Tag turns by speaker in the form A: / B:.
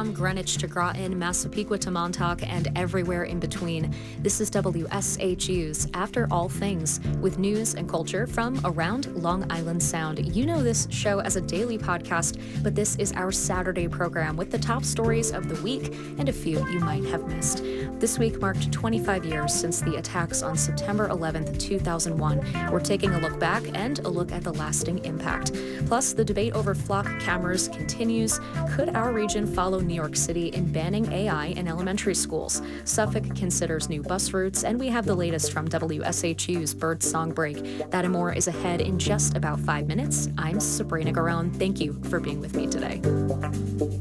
A: from Greenwich to Groton, Massapequa to Montauk, and everywhere in between. This is WSHU's After All Things, with news and culture from around Long Island Sound. You know this show as a daily podcast, but this is our Saturday program with the top stories of the week and a few you might have missed. This week marked 25 years since the attacks on September 11th, 2001. We're taking a look back and a look at the lasting impact. Plus, the debate over flock cameras continues. Could our region follow New York City in banning AI in elementary schools? Suffolk considers new bus routes, and we have the latest from WSHU's Bird Song Break. That and more is ahead in just about 5 minutes. I'm Sabrina Garone. Thank you for being with me today.